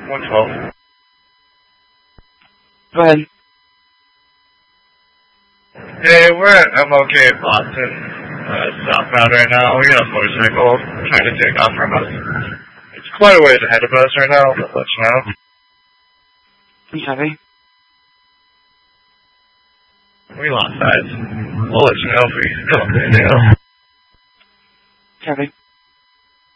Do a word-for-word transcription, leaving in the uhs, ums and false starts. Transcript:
one twelve. Go ahead. Hey, we're at M L K Boston, uh, southbound right now. We got a motorcycle trying to take off from us. It's quite a ways ahead of us right now, but let you know. Copy. We lost sight. We'll let you know if we still have anything else. Copy.